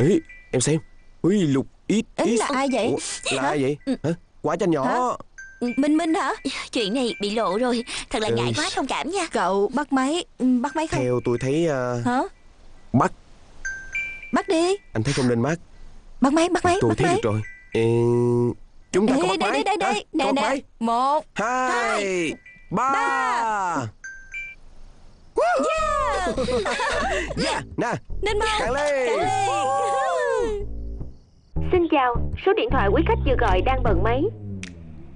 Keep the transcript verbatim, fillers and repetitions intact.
Ê, em xem. Ui, Lục ít Ý là ai vậy? Ủa, là Hả? ai vậy? Hả? Quả chanh nhỏ. Hả? Minh Minh hả? Chuyện này bị lộ rồi. Thật là Ê. ngại quá, thông cảm nha. Cậu bắt máy. Bắt máy không? Theo tôi thấy uh, Hả? bắt. Bắt đi. Anh thấy không nên bắt. Bắt máy, bắt máy, Tôi bắt thấy máy. được rồi. Ê, chúng ta Ê, có bắt đây, máy. đây, đây, đây. Hả? Nè, Có bắt nè. máy. Một. Hai, ba. ba. Yeah. Yeah, nè. Nên mau. Càng lên. Càng lên. Xin chào, số điện thoại quý khách vừa gọi đang bận máy.